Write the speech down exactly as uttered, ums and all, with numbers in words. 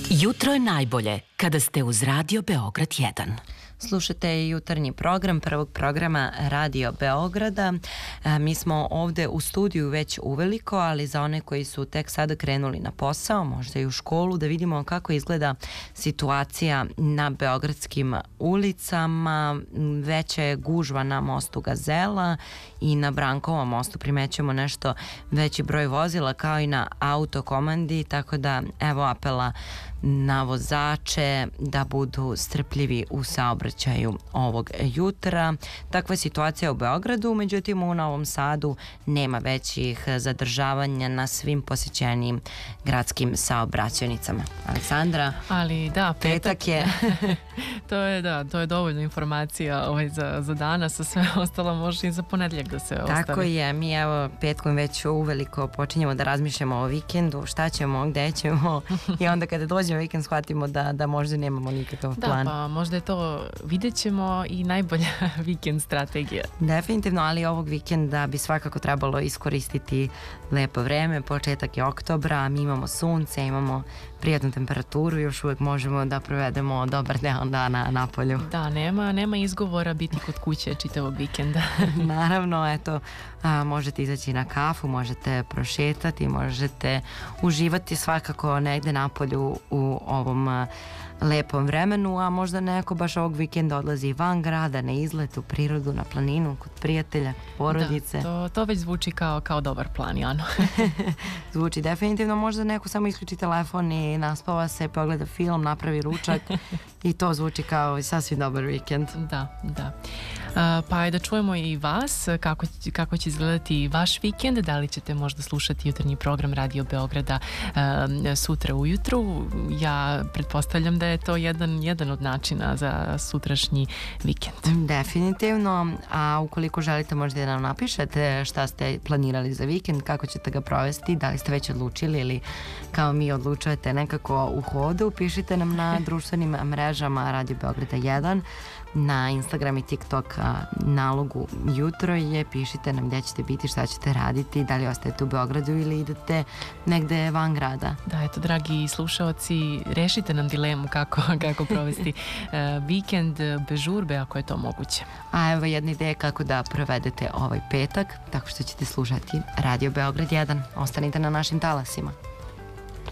Jutro je najbolje kada ste uz Radio Beograd jedan. Slušate jutarnji program prvog programa Radio Beograda. Mi smo ovde u studiju već uveliko, ali za one koji su tek sada krenuli na posao, možda i u školu, da vidimo kako izgleda situacija na beogradskim ulicama. Veća je gužva na mostu Gazela i na Brankovom mostu primećujemo nešto veći broj vozila, kao i na autokomandi, tako da evo apela na vozače da budu strpljivi u saobraćaju ovog jutra. Takva je situacija u Beogradu, međutim u Novom Sadu nema većih zadržavanja na svim posećenijim gradskim saobraćajnicama. Aleksandra, ali da, petak, petak je. to je da, to je dovoljno informacija ovaj za, za danas, a sve ostalo može i za ponedjeljak da se ostavi. Tako je, mi evo petkom već uveliko počinjemo da razmišljamo o vikendu, šta ćemo, gde ćemo i onda kada dođemo vikend shvatimo da, da možda nemamo nikakav plan. Da, pa možda je to, vidjet ćemo, i najbolja vikend strategija. Definitivno, ali ovog vikenda bi svakako trebalo iskoristiti lepo vreme, početak je oktobra, a mi imamo sunce, imamo prijatnu temperaturu, još uvek možemo da provedemo dobar deo dana na polju. Da, nema, nema izgovora biti kod kuće čitavog vikenda. Naravno, eto, a, možete izaći na kafu, možete prošetati, možete uživati svakako negde na polju u ovom a, lepom vremenu, a možda neko baš ovog vikenda odlazi van grada, na izlet, u prirodu, na planinu, kod prijatelja, porodice. Da, to, to već zvuči kao, kao dobar plan, Jano. Zvuči definitivno, možda neko samo isključi telefon i naspava se, pogleda film, napravi ručak i to zvuči kao sasvim dobar vikend. Da, da. A, pa je da čujemo i vas, kako, kako će izgledati vaš vikend, da li ćete možda slušati jutarnji program Radio Beograda a, sutra ujutru. Ja pretpostavljam da je to jedan, jedan od načina za sutrašnji vikend. Definitivno, a ukoliko želite možda da nam napišete šta ste planirali za vikend, kako ćete ga provesti, da li ste već odlučili ili kao mi odlučujete nekako u hodu, pišite nam na društvenim mrežama Radio Beograda jedan, na Instagram i TikTok nalogu jutro je, pišite nam gdje ćete biti, šta ćete raditi, da li ostajete u Beogradu ili idete negde van grada. Da, eto, dragi slušaoci, rešite nam dilemu kako, kako provesti uh, vikend bez žurbe, ako je to moguće. A evo jedna ideja kako da provedete ovaj petak, tako što ćete slušati Radio Beograd jedan. Ostanite na našim talasima.